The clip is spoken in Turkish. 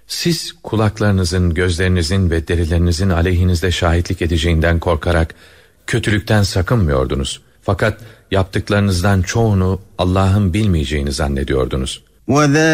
Siz kulaklarınızın, gözlerinizin ve derilerinizin aleyhinizde şahitlik edeceğinden korkarak kötülükten sakınmıyordunuz. Fakat yaptıklarınızdan çoğunu Allah'ın bilmeyeceğini zannediyordunuz.